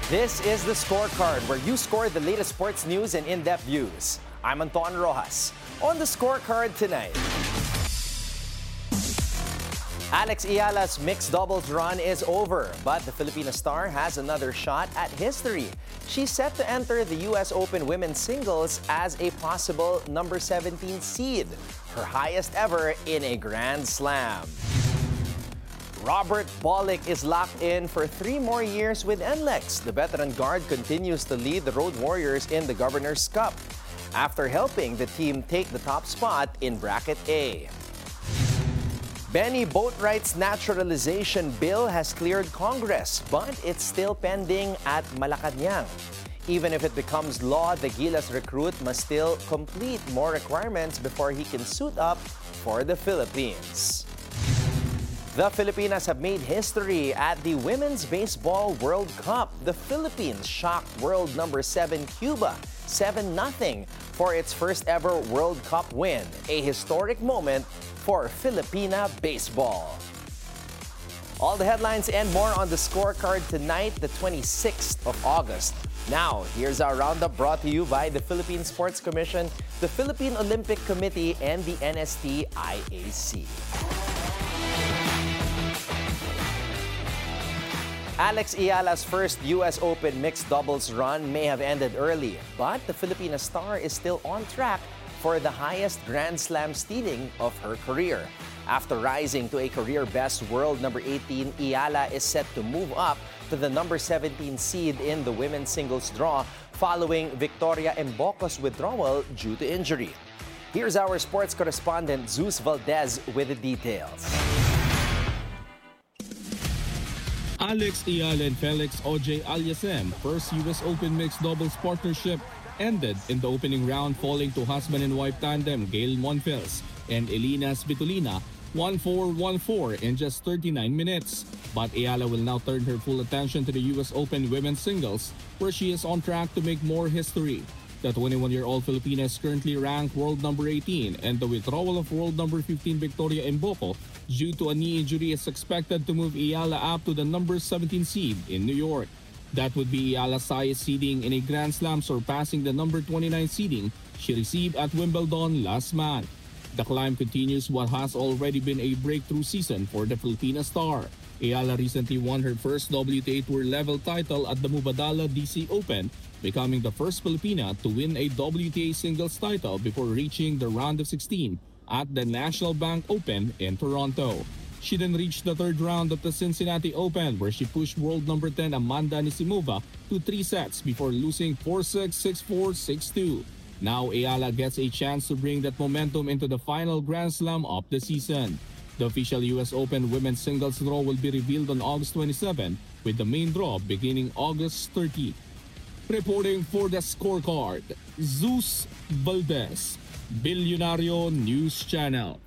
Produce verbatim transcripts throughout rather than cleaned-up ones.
This is The Scorecard, where you score the latest sports news and in-depth views. I'm Anton Rojas. On The Scorecard tonight, Alex Ayala's mixed doubles run is over, but the Filipina star has another shot at history. She's set to enter the U S Open women's singles as a possible number seventeen seed, her highest ever in a Grand Slam. Robert Bolick is locked in for three more years with N L E X. The veteran guard continues to lead the Road Warriors in the Governor's Cup after helping the team take the top spot in Bracket A. Benny Boatwright's naturalization bill has cleared Congress, but it's still pending at Malacanang. Even if it becomes law, the Gilas recruit must still complete more requirements before he can suit up for the Philippines. The Filipinas have made history at the Women's Baseball World Cup. The Philippines shocked world number seven Cuba seven nothing for its first ever World Cup win, a historic moment for Filipina baseball. All the headlines and more on The Scorecard tonight, the twenty-sixth of August. Now, here's our roundup brought to you by the Philippine Sports Commission, the Philippine Olympic Committee, and the N S T I A C. Alex Ayala's first U S Open mixed doubles run may have ended early, but the Filipina star is still on track for the highest Grand Slam seeding of her career. After rising to a career-best world number eighteen, Ayala is set to move up to the number seventeen seed in the women's singles draw following Victoria Embocco's withdrawal due to injury. Here's our sports correspondent, Zeus Valdez, with the details. Alex Ayala and Felix O J Aliasem, first U S Open mixed doubles partnership, ended in the opening round falling to husband and wife tandem Gail Monfils and Elina Svitolina one four one four in just thirty-nine minutes. But Ayala will now turn her full attention to the U S Open women's singles, where she is on track to make more history. The twenty-one-year-old Filipina is currently ranked world number eighteen, and the withdrawal of world number fifteen Victoria Embocco due to a knee injury is expected to move Ayala up to the number seventeen seed in New York. That would be Ayala's highest seeding in a Grand Slam, surpassing the number twenty-nine seeding she received at Wimbledon last month. The climb continues what has already been a breakthrough season for the Filipina star. Ayala recently won her first W T A Tour level title at the Mubadala D C Open, becoming the first Filipina to win a W T A singles title before reaching the round of sixteen at the National Bank Open in Toronto. She then reached the third round of the Cincinnati Open, where she pushed world number ten Amanda Anisimova to three sets before losing four six, six four, six two. Now Ayala gets a chance to bring that momentum into the final Grand Slam of the season. The official U S Open women's singles draw will be revealed on August twenty-seventh, with the main draw beginning August thirtieth. Reporting for The Scorecard, Zeus Valdez, Billionario News Channel.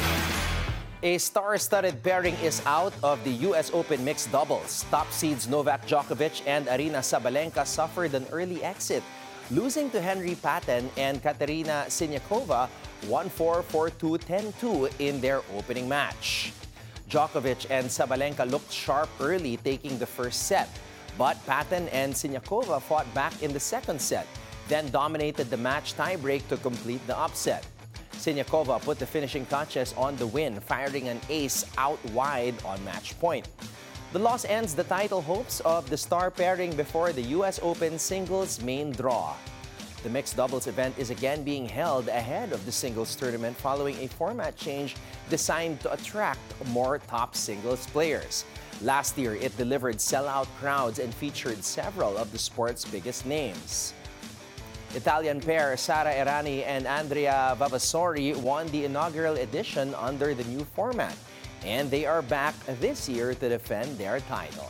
A star-studded pairing is out of the U S Open mixed doubles. Top seeds Novak Djokovic and Aryna Sabalenka suffered an early exit, losing to Henry Patton and Katerina Siniakova one four, four two, ten two in their opening match. Djokovic and Sabalenka looked sharp early, taking the first set, but Patton and Siniakova fought back in the second set, then dominated the match tiebreak to complete the upset. Siniakova put the finishing touches on the win, firing an ace out wide on match point. The loss ends the title hopes of the star pairing before the U S Open singles main draw. The mixed doubles event is again being held ahead of the singles tournament following a format change designed to attract more top singles players. Last year, it delivered sellout crowds and featured several of the sport's biggest names. Italian pair Sara Errani and Andrea Vavasori won the inaugural edition under the new format, and they are back this year to defend their title.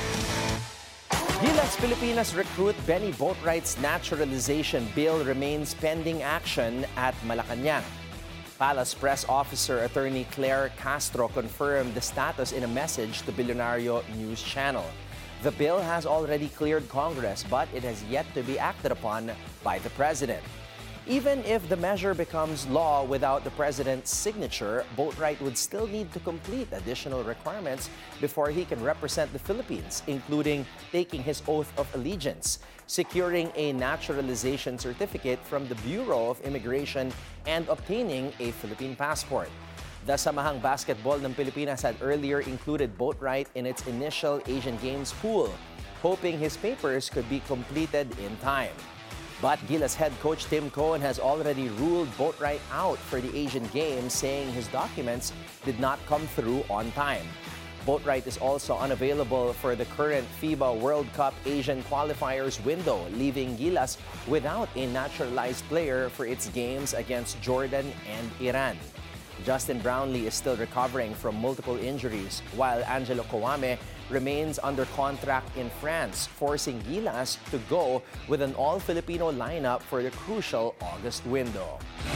Gilas Pilipinas recruit Benny Boatwright's naturalization bill remains pending action at Malacanang. Palace press officer attorney Claire Castro confirmed the status in a message to Billionario News Channel. The bill has already cleared Congress, but it has yet to be acted upon by the president. Even if the measure becomes law without the president's signature, Boatwright would still need to complete additional requirements before he can represent the Philippines, including taking his oath of allegiance, securing a naturalization certificate from the Bureau of Immigration, and obtaining a Philippine passport. The Samahang Basketball ng Pilipinas had earlier included Boatwright in its initial Asian Games pool, hoping his papers could be completed in time. But Gilas head coach Tim Cohen has already ruled Boatwright out for the Asian Games, saying his documents did not come through on time. Boatwright is also unavailable for the current FIBA World Cup Asian qualifiers window, leaving Gilas without a naturalized player for its games against Jordan and Iran. Justin Brownlee is still recovering from multiple injuries, while Angelo Kawame remains under contract in France, forcing Gilas to go with an all-Filipino lineup for the crucial August window.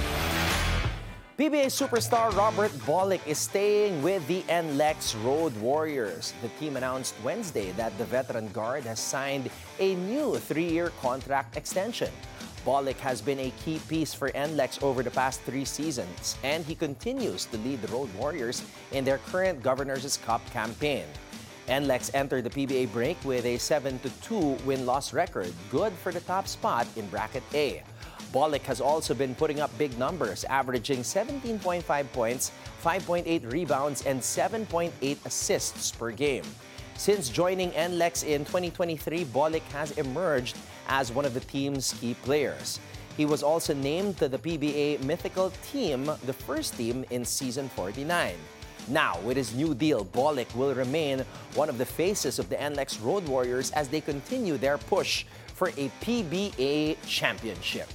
P B A superstar Robert Bolick is staying with the N L E X Road Warriors. The team announced Wednesday that the veteran guard has signed a new three-year contract extension. Bolick has been a key piece for N L E X over the past three seasons, and he continues to lead the Road Warriors in their current Governor's Cup campaign. N L E X entered the P B A break with a seven to two win-loss record, good for the top spot in Bracket A. Bolick has also been putting up big numbers, averaging seventeen point five points, five point eight rebounds, and seven point eight assists per game. Since joining N L E X in twenty twenty-three, Bolick has emerged as one of the team's key players. He was also named to the P B A Mythical Team, the first team in Season forty-nine. Now, with his new deal, Bolick will remain one of the faces of the N L E X Road Warriors as they continue their push for a P B A championship.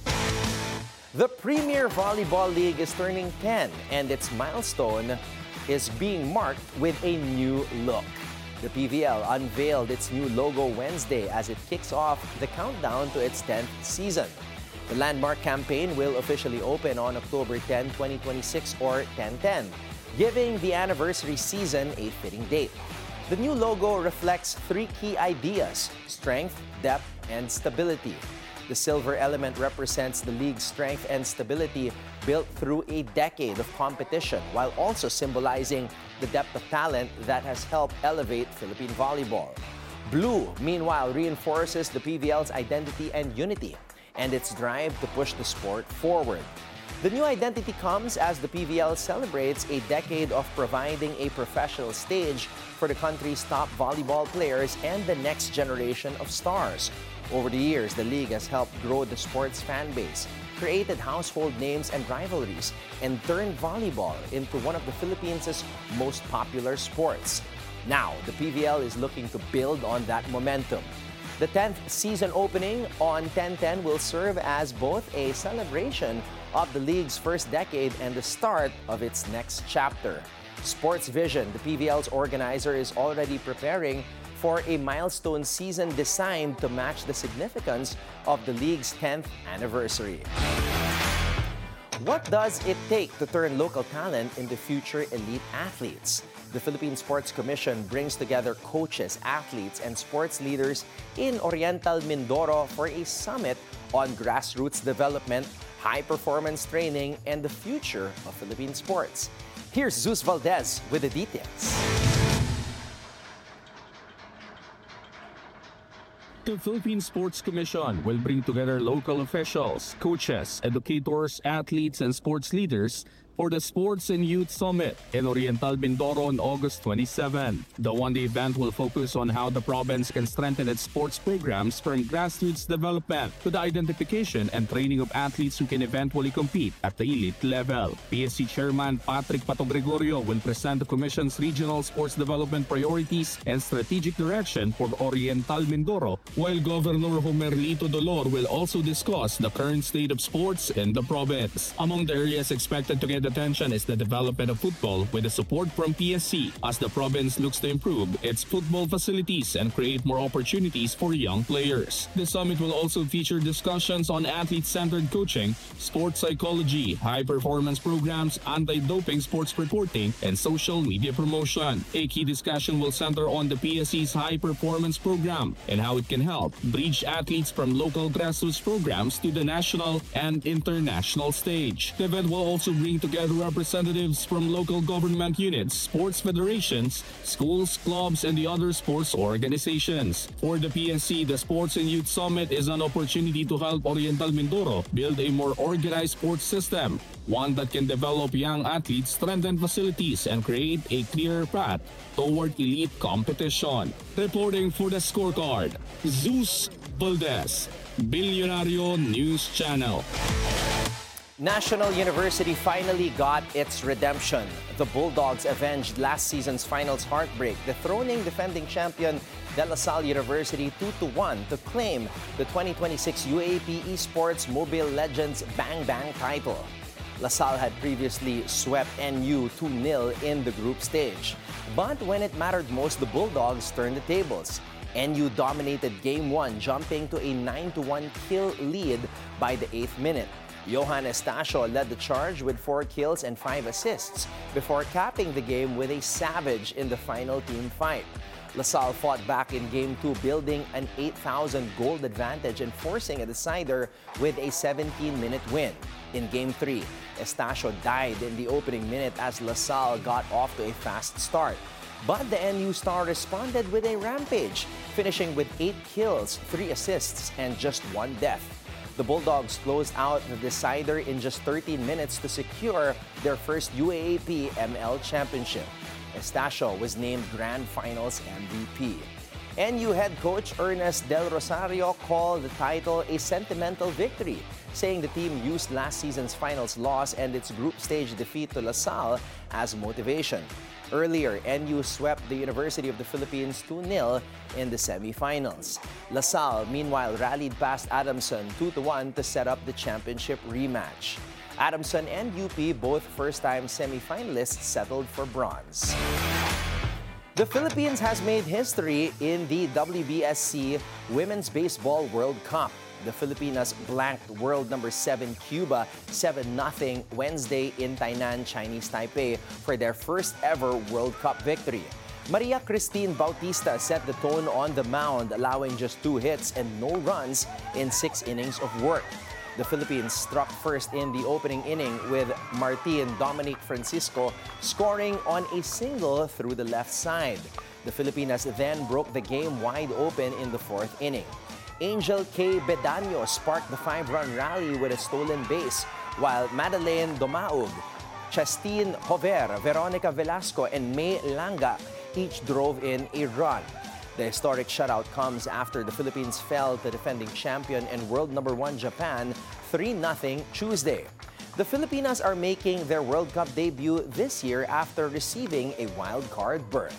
The Premier Volleyball League is turning ten, and its milestone is being marked with a new look. The P V L unveiled its new logo Wednesday as it kicks off the countdown to its tenth season. The landmark campaign will officially open on October tenth, twenty twenty-six, or ten ten, giving the anniversary season a fitting date. The new logo reflects three key ideas: strength, depth, and stability. The silver element represents the league's strength and stability built through a decade of competition, while also symbolizing the depth of talent that has helped elevate Philippine volleyball. Blue, meanwhile, reinforces the P V L's identity and unity, and its drive to push the sport forward. The new identity comes as the P V L celebrates a decade of providing a professional stage for the country's top volleyball players and the next generation of stars. Over the years, the league has helped grow the sport's fan base, created household names and rivalries, and turned volleyball into one of the Philippines' most popular sports. Now, the P V L is looking to build on that momentum. The tenth season opening on ten ten will serve as both a celebration of the league's first decade and the start of its next chapter. Sports Vision, the P V L's organizer, is already preparing for a milestone season designed to match the significance of the league's tenth anniversary. What does it take to turn local talent into future elite athletes? The Philippine Sports Commission brings together coaches, athletes, and sports leaders in Oriental Mindoro for a summit on grassroots development, high-performance training, and the future of Philippine sports. Here's Zeus Valdez with the details. The Philippine Sports Commission will bring together local officials, coaches, educators, athletes, and sports leaders for the Sports and Youth Summit in Oriental Mindoro on August twenty-seventh. The one-day event will focus on how the province can strengthen its sports programs from grassroots development to the identification and training of athletes who can eventually compete at the elite level. P S C Chairman Patrick Pato Gregorio will present the Commission's regional sports development priorities and strategic direction for Oriental Mindoro, while Governor Homerlito Dolor will also discuss the current state of sports in the province. Among the areas expected to get attention is the development of football with the support from P S C as the province looks to improve its football facilities and create more opportunities for young players. The summit will also feature discussions on athlete-centered coaching, sports psychology, high-performance programs, anti-doping sports reporting, and social media promotion. A key discussion will center on the P S C's high-performance program and how it can help bridge athletes from local grassroots programs to the national and international stage. The event will also bring together representatives from local government units, sports federations, schools, clubs, and the other sports organizations. For the P S C, the Sports and Youth Summit is an opportunity to help Oriental Mindoro build a more organized sports system, one that can develop young athletes, strengthen facilities, and create a clear path toward elite competition. Reporting for the Scorecard, Zeus Valdez, Billionario News Channel. National University finally got its redemption. The Bulldogs avenged last season's finals heartbreak, dethroning defending champion De La Salle University two to one to claim the twenty twenty-six U A P Esports Mobile Legends Bang Bang title. La Salle had previously swept N U two nil in the group stage. But when it mattered most, the Bulldogs turned the tables. N U dominated Game one, jumping to a nine to one kill lead by the eighth minute. Johan Estacio led the charge with four kills and five assists before capping the game with a savage in the final team fight. La Salle fought back in Game two, building an eight thousand gold advantage and forcing a decider with a seventeen minute win. In Game three, Estacio died in the opening minute as La Salle got off to a fast start. But the N U star responded with a rampage, finishing with eight kills, three assists, and just one death. The Bulldogs closed out the decider in just thirteen minutes to secure their first U A A P M L championship. Estacio was named Grand Finals M V P. N U head coach Ernest Del Rosario called the title a sentimental victory, saying the team used last season's finals loss and its group stage defeat to La Salle as motivation. Earlier, N U swept the University of the Philippines two nil in the semifinals. La Salle, meanwhile, rallied past Adamson two to one to set up the championship rematch. Adamson and U P, both first-time semifinalists, settled for bronze. The Philippines has made history in the W B S C Women's Baseball World Cup. The Filipinas blanked world number seven Cuba seven nothing Wednesday in Tainan, Chinese Taipei for their first ever World Cup victory. Maria Christine Bautista set the tone on the mound, allowing just two hits and no runs in six innings of work. The Philippines struck first in the opening inning with Martin Dominic Francisco scoring on a single through the left side. The Filipinas then broke the game wide open in the fourth inning. Angel K. Bedaño sparked the five-run rally with a stolen base, while Madeleine Domaug, Chastine Hover, Veronica Velasco, and May Langa each drove in a run. The historic shutout comes after the Philippines fell to defending champion and world number one Japan three nothing Tuesday. The Filipinas are making their World Cup debut this year after receiving a wild card berth.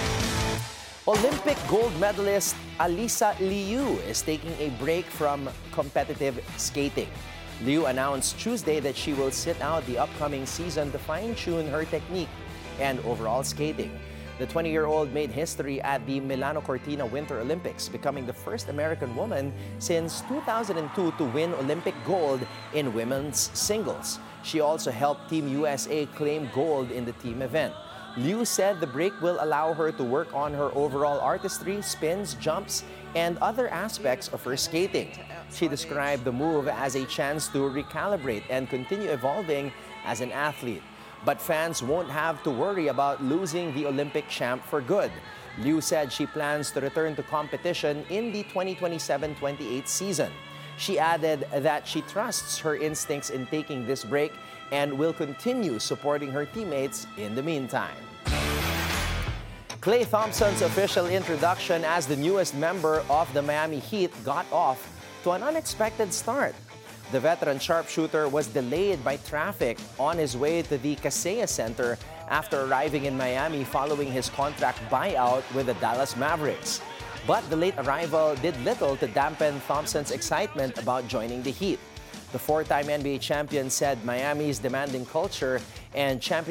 Olympic gold medalist Alyssa Liu is taking a break from competitive skating. Liu announced Tuesday that she will sit out the upcoming season to fine-tune her technique and overall skating. The twenty-year-old made history at the Milano Cortina Winter Olympics, becoming the first American woman since two thousand two to win Olympic gold in women's singles. She also helped Team U S A claim gold in the team event. Liu said the break will allow her to work on her overall artistry, spins, jumps, and other aspects of her skating. She described the move as a chance to recalibrate and continue evolving as an athlete. But fans won't have to worry about losing the Olympic champ for good. Liu said she plans to return to competition in the twenty twenty-seven twenty-eight season. She added that she trusts her instincts in taking this break and will continue supporting her teammates in the meantime. Klay Thompson's official introduction as the newest member of the Miami Heat got off to an unexpected start. The veteran sharpshooter was delayed by traffic on his way to the Kaseya Center after arriving in Miami following his contract buyout with the Dallas Mavericks. But the late arrival did little to dampen Thompson's excitement about joining the Heat. The four-time N B A champion said Miami's demanding culture and championship